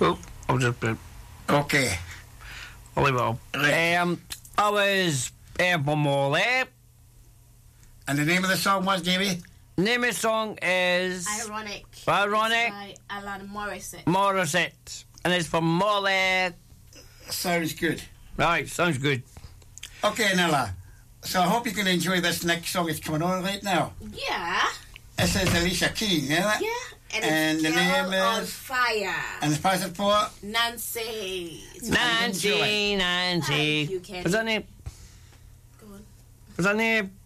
Oh, I'll just Okay. I'll leave it up. Right. I was from Molly. And the name of the song was, Davey? Name of the song is Ironic. Ironic. By Alan Morissette. Morissette. And it's from Molly. Sounds good. Right, sounds good. Okay, Nella. So I hope you can enjoy this next song that's coming on right now. Yeah. This is Alicia Keys, yeah? Yeah. And And it's the Girl name on is- Fire. And it's passed for... Nancy. Nancy. Thank you, Kenny. What's her name? Go on. What's her name?